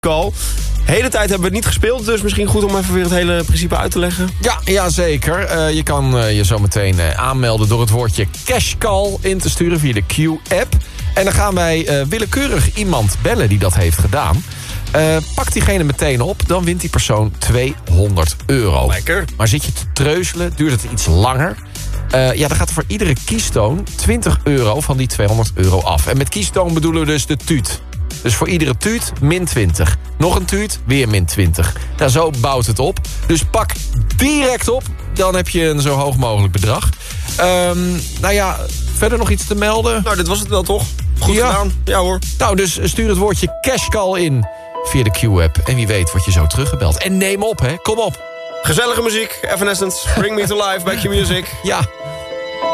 Call. De hele tijd hebben we het niet gespeeld, dus misschien goed om even weer het hele principe uit te leggen. Ja, zeker. Je kan je zo meteen aanmelden door het woordje cashcall in te sturen via de Q-app. En dan gaan wij willekeurig iemand bellen die dat heeft gedaan. Pakt diegene meteen op, dan wint die persoon €200. Lekker. Maar zit je te treuzelen, duurt het iets langer... dan gaat er voor iedere kiestoon €20 van die €200 af. En met kiestoon bedoelen we dus de tuut. Dus voor iedere tuut min 20. Nog een tuut, weer min 20. Nou, zo bouwt het op. Dus pak direct op, dan heb je een zo hoog mogelijk bedrag. Verder nog iets te melden? Nou, dit was het wel toch? Goed gedaan. Ja hoor. Nou, dus stuur het woordje cashcall in via de Q-app. En wie weet word je zo teruggebeld. En neem op, hè. Kom op. Gezellige muziek, Evanescence, Bring Me To Life bij Q-Music. Ja.